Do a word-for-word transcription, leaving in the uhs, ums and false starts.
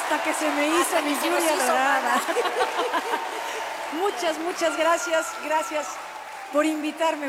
Hasta que se me hizo Hasta mi que se nos lluvia hizo dorada. Muchas, muchas gracias. Gracias por invitarme.